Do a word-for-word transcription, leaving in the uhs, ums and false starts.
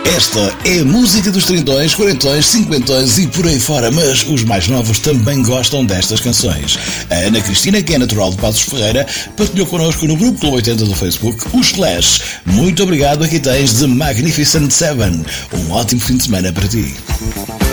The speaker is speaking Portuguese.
Esta é a música dos trintões, quarentões, cinquentões e por aí fora, mas os mais novos também gostam destas canções. A Ana Cristina, que é natural de Passos Ferreira, partilhou connosco no grupo Clube oitenta do Facebook os Clash. Muito obrigado, aqui tens The Magnificent Seven. Um ótimo fim de semana para ti.